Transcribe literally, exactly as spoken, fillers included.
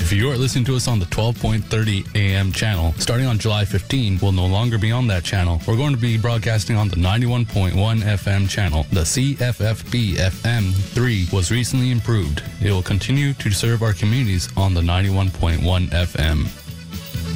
If you are listening to us on the twelve thirty A M channel, starting on July fifteenth, we'll no longer be on that channel. We're going to be broadcasting on the ninety-one point one F M channel. The C F F B F M three was recently improved. It will continue to serve our communities on the ninety-one point one F M.